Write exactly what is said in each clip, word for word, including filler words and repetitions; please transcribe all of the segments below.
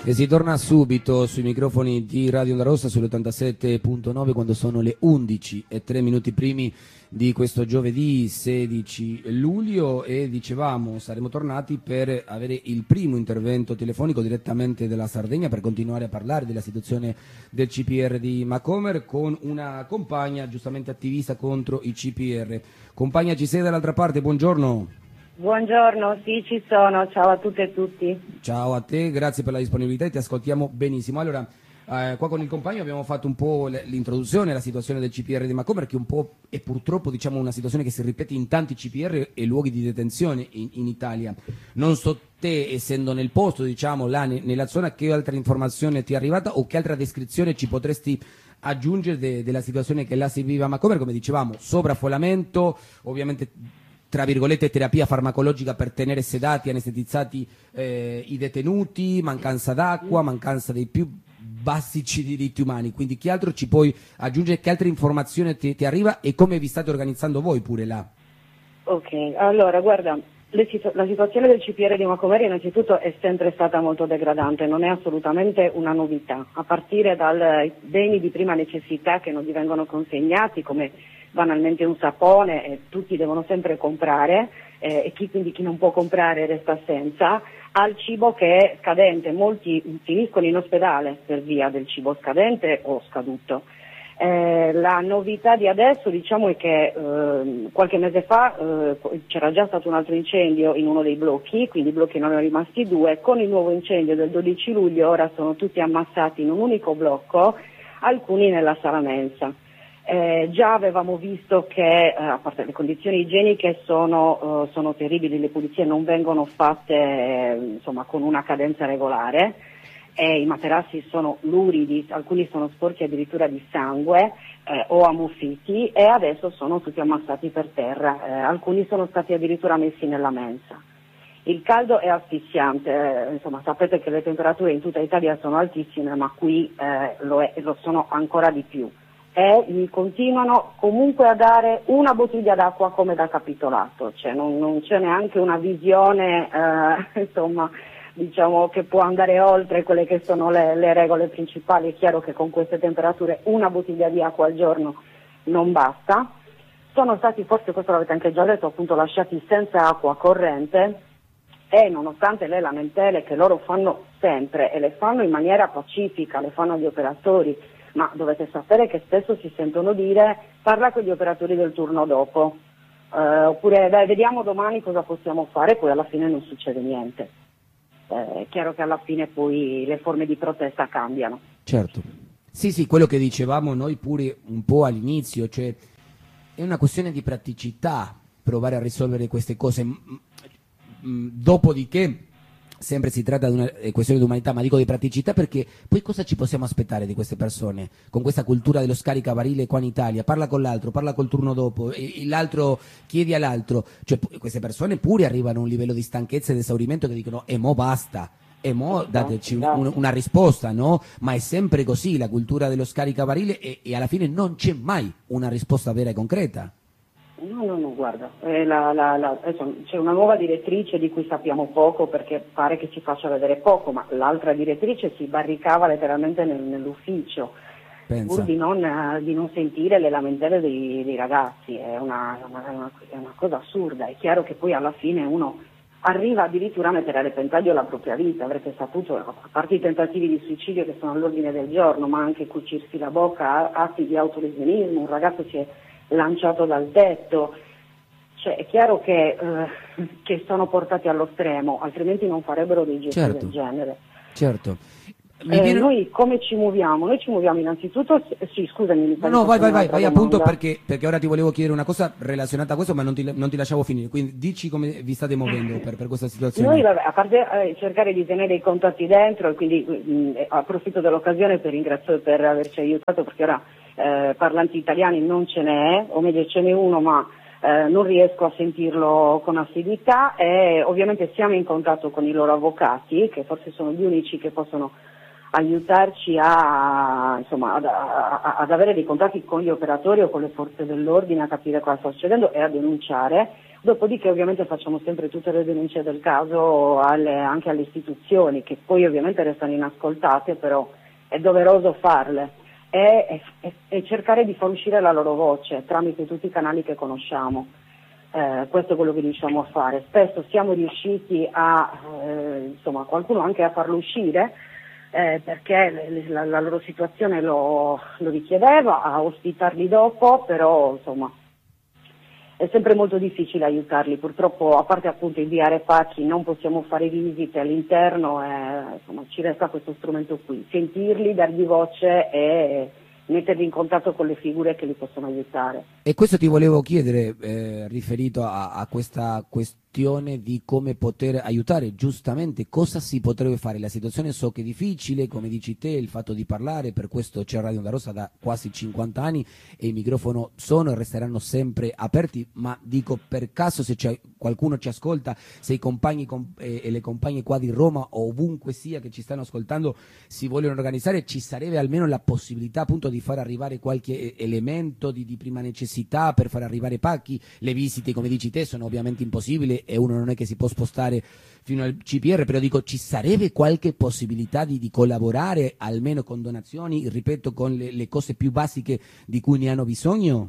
E si torna subito sui microfoni di Radio Onda Rossa sull'ottantasette punto nove quando sono le undici e tre minuti primi di questo giovedì sedici luglio e dicevamo saremo tornati per avere il primo intervento telefonico direttamente dalla Sardegna per continuare a parlare della situazione del C P R di Macomer con una compagna giustamente attivista contro i C P R. Compagna, ci sei dall'altra parte, buongiorno. Buongiorno, sì, ci sono, ciao a tutte e tutti. Ciao a te, grazie per la disponibilità e ti ascoltiamo benissimo. Allora, eh, qua con il compagno abbiamo fatto un po' l'introduzione alla situazione del C P R di Macomer, che un po' è purtroppo diciamo una situazione che si ripete in tanti C P R e luoghi di detenzione in, in Italia. Non so te, essendo nel posto, diciamo, là ne, nella zona, che altra informazione ti è arrivata o che altra descrizione ci potresti aggiungere de, della situazione che là si vive a Macomer? Come dicevamo, sovraffollamento, ovviamente tra virgolette terapia farmacologica per tenere sedati, anestetizzati eh, i detenuti, mancanza d'acqua, mancanza dei più basici diritti umani. Quindi che altro ci puoi aggiungere, che altra informazione ti, ti arriva e come vi state organizzando voi pure là? Ok, allora guarda, le, la situazione del C P R di Macomer innanzitutto è sempre stata molto degradante, non è assolutamente una novità, a partire dai beni di prima necessità che non gli vengono consegnati come banalmente un sapone, eh, tutti devono sempre comprare eh, e chi, quindi chi non può comprare resta senza, al cibo che è scadente, molti finiscono in ospedale per via del cibo scadente o scaduto. Eh, la novità di adesso diciamo è che eh, qualche mese fa eh, c'era già stato un altro incendio in uno dei blocchi, quindi i blocchi non erano rimasti due, con il nuovo incendio del dodici luglio ora sono tutti ammassati in un unico blocco, alcuni nella sala mensa. Eh, già avevamo visto che eh, a parte le condizioni igieniche sono, eh, sono terribili, le pulizie non vengono fatte eh, insomma, con una cadenza regolare, eh, i materassi sono luridi, alcuni sono sporchi addirittura di sangue eh, o ammuffiti e adesso sono tutti ammassati per terra, eh, alcuni sono stati addirittura messi nella mensa. Il caldo è asfissiante, eh, insomma sapete che le temperature in tutta Italia sono altissime, ma qui eh, lo, è, lo sono ancora di più. E gli continuano comunque a dare una bottiglia d'acqua come da capitolato, cioè non, non c'è neanche una visione eh, insomma, diciamo, che può andare oltre quelle che sono le, le regole principali. È chiaro che con queste temperature una bottiglia di acqua al giorno non basta. Sono stati, forse questo l'avete anche già detto, appunto lasciati senza acqua corrente e nonostante le lamentele che loro fanno sempre e le fanno in maniera pacifica, le fanno agli operatori, ma dovete sapere che spesso si sentono dire parla con gli operatori del turno dopo, eh, oppure dai, vediamo domani cosa possiamo fare, poi alla fine non succede niente. Eh, è chiaro che alla fine poi le forme di protesta cambiano. Certo, sì sì, quello che dicevamo noi pure un po' all'inizio, cioè è una questione di praticità provare a risolvere queste cose, dopodiché sempre si tratta di una questione di umanità, ma dico di praticità perché poi cosa ci possiamo aspettare di queste persone con questa cultura dello scaricabarile qua in Italia? Parla con l'altro, parla col turno dopo, e l'altro chiedi all'altro, cioè queste persone pure arrivano a un livello di stanchezza ed esaurimento che dicono e mo basta, e mo dateci un, un, una risposta, no? Ma è sempre così la cultura dello scaricabarile e, e alla fine non c'è mai una risposta vera e concreta. No, no, no, guarda, eh, la, la, la, adesso c'è una nuova direttrice di cui sappiamo poco perché pare che ci faccia vedere poco, ma l'altra direttrice si barricava letteralmente nel, nell'ufficio Pensa. pur di non, uh, di non sentire le lamentele dei, dei ragazzi, è una, una, una, è una cosa assurda. È chiaro che poi alla fine uno arriva addirittura a mettere a repentaglio la propria vita, avrete saputo, a parte i tentativi di suicidio che sono all'ordine del giorno, ma anche cucirsi la bocca, atti di autolesionismo, un ragazzo si è lanciato dal tetto, cioè è chiaro che, eh, che sono portati allo stremo, altrimenti non farebbero dei gesti certo, del genere. Certo. Eh, viene... Noi come ci muoviamo? Noi ci muoviamo innanzitutto, sì scusami. Mi no, no vai vai vai, vai domanda. appunto perché, perché ora ti volevo chiedere una cosa relazionata a questo ma non ti, non ti lasciavo finire, quindi dici come vi state muovendo per, per questa situazione. Noi vabbè, a parte eh, cercare di tenere i contatti dentro e quindi mh, approfitto dell'occasione per ringraziare per averci aiutato perché ora eh, parlanti italiani non ce n'è, o meglio ce n'è uno ma eh, non riesco a sentirlo con assiduità e ovviamente siamo in contatto con i loro avvocati che forse sono gli unici che possono aiutarci a, insomma, ad, a, ad avere dei contatti con gli operatori o con le forze dell'ordine, a capire cosa sta succedendo e a denunciare. Dopodiché ovviamente facciamo sempre tutte le denunce del caso alle, anche alle istituzioni, che poi ovviamente restano inascoltate, però è doveroso farle e, e, e cercare di far uscire la loro voce tramite tutti i canali che conosciamo. Eh, questo è quello che riusciamo a fare. Spesso siamo riusciti a, eh, insomma, qualcuno anche a farlo uscire, Eh, perché la, la loro situazione lo, lo richiedeva, a ospitarli dopo, però insomma è sempre molto difficile aiutarli. Purtroppo, a parte appunto inviare pacchi, non possiamo fare visite all'interno, e, insomma, ci resta questo strumento qui, sentirli, dargli voce e metterli in contatto con le figure che li possono aiutare. E questo ti volevo chiedere, eh, riferito a, a questa questione di come poter aiutare, giustamente cosa si potrebbe fare. La situazione so che è difficile, come dici te, il fatto di parlare, per questo c'è Radio Onda Rossa da quasi cinquanta anni e i microfoni sono e resteranno sempre aperti, ma dico, per caso se c'è qualcuno ci ascolta, se i compagni e, e le compagne qua di Roma o ovunque sia che ci stanno ascoltando si vogliono organizzare, ci sarebbe almeno la possibilità appunto di far arrivare qualche elemento di, di prima necessità per far arrivare pacchi. Le visite, come dici te, sono ovviamente impossibili e uno non è che si può spostare fino al C P R, però dico, ci sarebbe qualche possibilità di, di collaborare almeno con donazioni, ripeto, con le, le cose più basiche di cui ne hanno bisogno?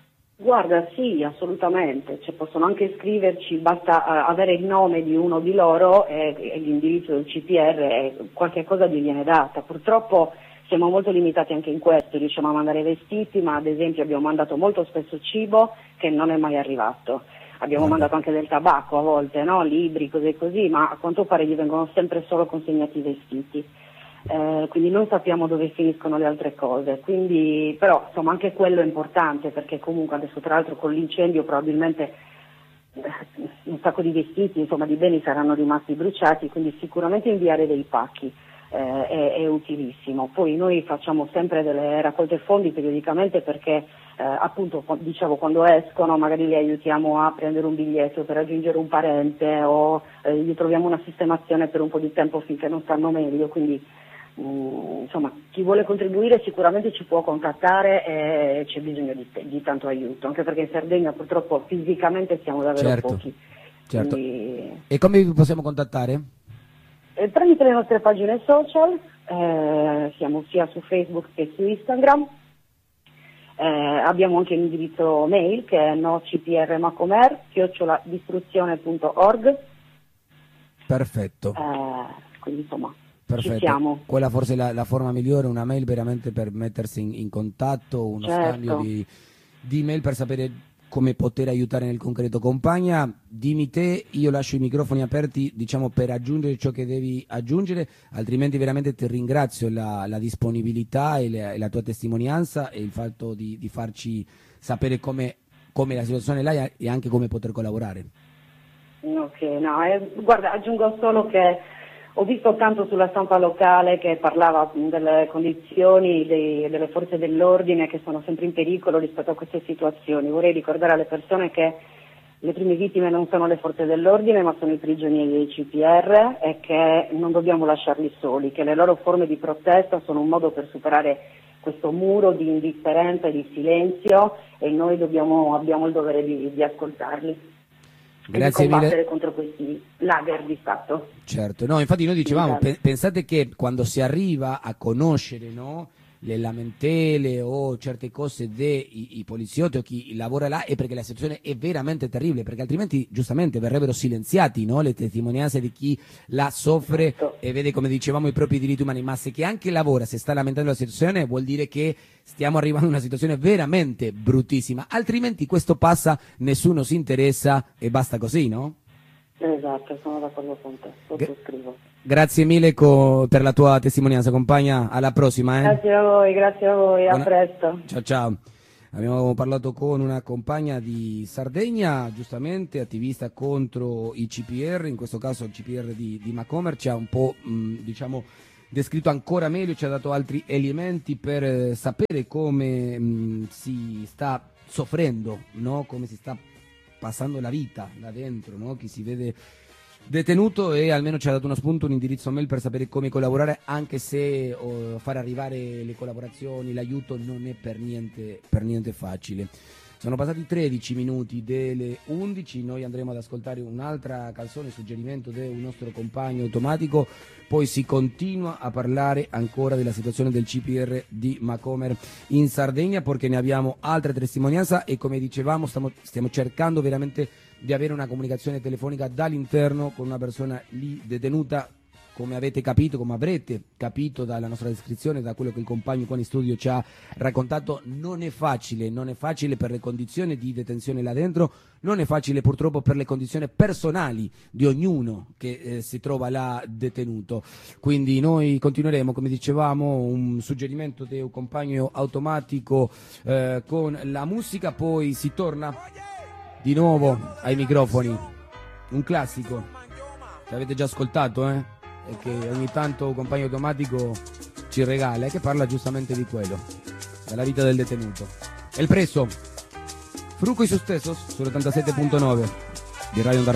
Guarda, sì, assolutamente, cioè, possono anche iscriverci, basta uh, avere il nome di uno di loro e, e l'indirizzo del C P R e qualche cosa gli viene data. Purtroppo siamo molto limitati anche in questo, riusciamo a mandare vestiti, ma ad esempio abbiamo mandato molto spesso cibo che non è mai arrivato. Abbiamo Guarda. mandato anche del tabacco a volte, no? Libri, cose così, ma a quanto pare gli vengono sempre solo consegnati i vestiti. Eh, quindi non sappiamo dove finiscono le altre cose, quindi, però insomma anche quello è importante, perché comunque adesso tra l'altro con l'incendio probabilmente eh, un sacco di vestiti, insomma di beni saranno rimasti bruciati, quindi sicuramente inviare dei pacchi eh, è, è utilissimo. Poi noi facciamo sempre delle raccolte fondi periodicamente perché Eh, appunto, dicevo, quando escono magari li aiutiamo a prendere un biglietto per raggiungere un parente o eh, gli troviamo una sistemazione per un po' di tempo finché non stanno meglio, quindi mh, insomma chi vuole contribuire sicuramente ci può contattare e c'è bisogno di, di tanto aiuto, anche perché in Sardegna purtroppo fisicamente siamo davvero Certo, pochi. certo. Quindi, E come vi possiamo contattare? eh, tramite le nostre pagine social, eh, siamo sia su Facebook che su Instagram. Eh, abbiamo anche l'indirizzo mail che è nocprmacomer chiocciola distruzione punto org. Perfetto. Eh, quindi insomma Perfetto. ci siamo. Quella forse è la, la forma migliore, una mail veramente per mettersi in, in contatto, uno Certo. scambio di, di mail per sapere come poter aiutare nel concreto. Compagna, dimmi te, io lascio i microfoni aperti, diciamo, per aggiungere ciò che devi aggiungere, altrimenti veramente ti ringrazio la, la disponibilità e la, e la tua testimonianza e il fatto di, di farci sapere come, come la situazione là e anche come poter collaborare. Ok, no, eh, guarda, aggiungo solo che ho visto tanto sulla stampa locale che parlava delle condizioni dei, delle forze dell'ordine che sono sempre in pericolo rispetto a queste situazioni. Vorrei ricordare alle persone che le prime vittime non sono le forze dell'ordine ma sono i prigionieri dei C P R e che non dobbiamo lasciarli soli, che le loro forme di protesta sono un modo per superare questo muro di indifferenza e di silenzio e noi dobbiamo, abbiamo il dovere di, di ascoltarli. Grazie di combattere mille. contro questi lager di Stato. Certo, no, infatti noi dicevamo, Sì, pe- pensate che quando si arriva a conoscere, no, le lamentele o certe cose dei i poliziotti o chi lavora là è perché la situazione è veramente terribile, perché altrimenti giustamente verrebbero silenziati, no, le testimonianze di chi la soffre Certo. e vede, come dicevamo, i propri diritti umani, ma se chi anche lavora se sta lamentando la situazione vuol dire che stiamo arrivando a una situazione veramente bruttissima, altrimenti questo passa, nessuno si interessa e basta così, no? Esatto, sono d'accordo con te, sottoscrivo. Grazie mille co- per la tua testimonianza, compagna, alla prossima. Eh? Grazie a voi, grazie a voi, Buona... a presto. Ciao ciao. Abbiamo parlato con una compagna di Sardegna, giustamente attivista contro i C P R, in questo caso il C P R di, di Macomer, ci ha un po' mh, diciamo descritto ancora meglio, ci ha dato altri elementi per eh, sapere come mh, si sta soffrendo, no? Come si sta passando la vita là dentro, no? Chi si vede detenuto e almeno ci ha dato uno spunto, un indirizzo mail per sapere come collaborare, anche se oh, far arrivare le collaborazioni, l'aiuto non è per niente, per niente facile. Sono passati tredici minuti delle undici, noi andremo ad ascoltare un'altra canzone, suggerimento di un nostro compagno automatico, poi si continua a parlare ancora della situazione del C P R di Macomer in Sardegna, perché ne abbiamo altre testimonianze e come dicevamo stiamo, stiamo cercando veramente di avere una comunicazione telefonica dall'interno con una persona lì detenuta. Come avete capito, come avrete capito dalla nostra descrizione, da quello che il compagno qua in studio ci ha raccontato, non è facile, non è facile per le condizioni di detenzione là dentro, non è facile purtroppo per le condizioni personali di ognuno che eh, si trova là detenuto. Quindi noi continueremo, come dicevamo, un suggerimento di un compagno automatico eh, con la musica, poi si torna di nuovo ai microfoni. Un classico, che avete già ascoltato, eh? E che ogni tanto un compagno automatico ci regala e che parla giustamente di quello, della vita del detenuto. El Preso, Fruco y sus tesos, sull'ottantasette punto nove di Radio Onda